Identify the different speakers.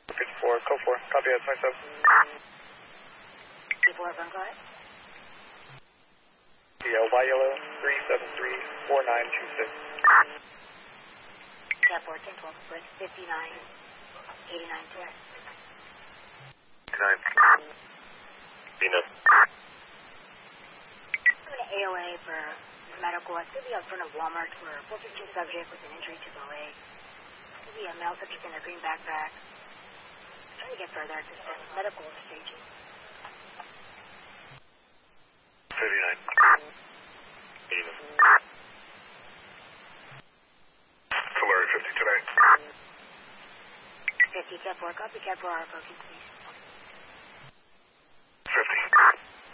Speaker 1: 54, code 4, copy at 27.
Speaker 2: 54, front car.
Speaker 1: Yeah, Y yellow 3734926.
Speaker 2: Cat 4, 10, 12, split 59, 89, correct.
Speaker 1: 9. Venus.
Speaker 2: I'm going to AOA for medical activity out front of Walmart for a 415 subject with an injury to the leg. Could be a male subject in a green backpack. Trying to get further to medical staging.
Speaker 1: 39. Venus. Tulare 50 today.
Speaker 2: 50, Cat 4, copy, Cat 4, our focus, please.